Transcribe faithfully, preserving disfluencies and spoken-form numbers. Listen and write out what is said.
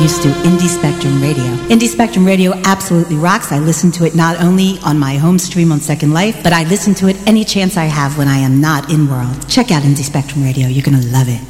Used to Indie Spectrum Radio. Indie Spectrum Radio absolutely rocks. I listen to it not only on my home stream on Second Life, but I listen to it any chance I have when I am not in world. Check out Indie Spectrum Radio. You're going to love it.